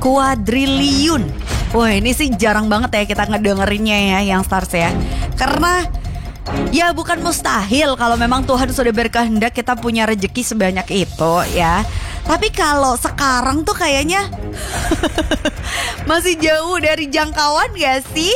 kuadriliun. Wah, ini sih jarang banget ya kita ngedengerinnya ya yang stars ya. Karena ya bukan mustahil kalau memang Tuhan sudah berkehendak kita punya rezeki sebanyak itu ya. Tapi kalau sekarang tuh kayaknya masih jauh dari jangkauan gak sih?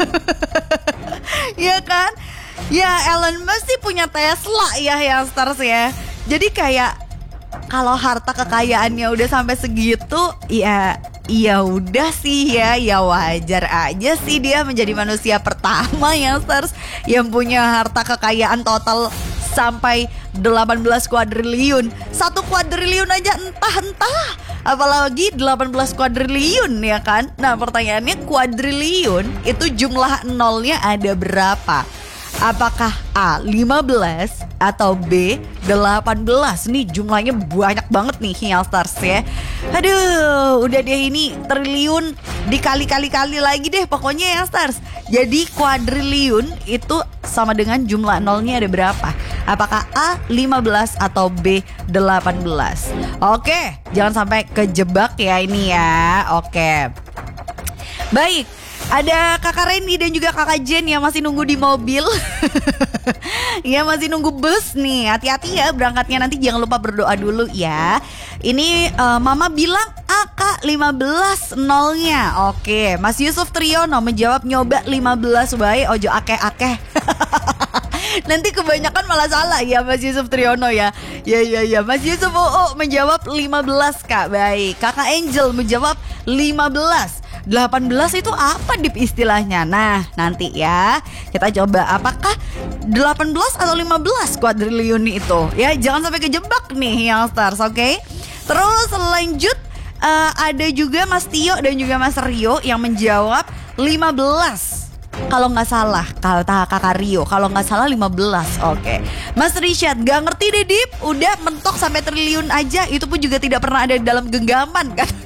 Ya kan? Ya Elon Musk sih punya Tesla ya yang stars ya. Jadi kayak kalau harta kekayaannya udah sampai segitu, ya udah sih ya wajar aja sih dia menjadi manusia pertama yang stars yang punya harta kekayaan total sampai 18 kuadriliun. 1 kuadriliun aja entah, apalagi 18 kuadriliun ya kan. Nah pertanyaannya, kuadriliun itu jumlah nolnya ada berapa? Apakah A 15 atau B 18? Nih jumlahnya banyak banget nih yang stars ya. Aduh, udah deh ini triliun dikali-kali lagi deh pokoknya yang stars. Jadi kuadriliun itu sama dengan jumlah nolnya ada berapa? Apakah A 15 atau B 18? Oke, jangan sampai kejebak ya ini ya. Oke. Baik. Ada kakak Randy dan juga kakak Jen yang masih nunggu di mobil. Ya masih nunggu bus nih. Hati-hati ya berangkatnya, nanti jangan lupa berdoa dulu ya. Ini mama bilang AK 15 nolnya. Oke, Mas Yusuf Triyono menjawab nyoba 15 wae ojo akeh-akeh. Nanti kebanyakan malah salah ya Mas Yusuf Triyono ya. Ya Mas Yusuf menjawab 15 Kak. Baik, Kakak Angel menjawab 15. 18 itu apa Dip istilahnya? Nah nanti ya kita coba apakah 18 atau 15 kuadriliun itu. Ya jangan sampai kejebak nih yang stars, oke? Terus lanjut ada juga Mas Tio dan juga Mas Rio yang menjawab 15. Kalau nggak salah, kata kakak Rio, kalau nggak salah 15, oke. Mas Rishad, gak ngerti deh Dip, udah mentok sampai triliun aja, itu pun juga tidak pernah ada dalam genggaman kan?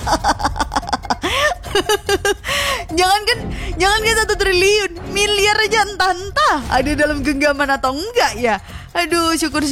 Jangan 1 triliun, miliar aja entah ada dalam genggaman atau enggak ya. Aduh, syukur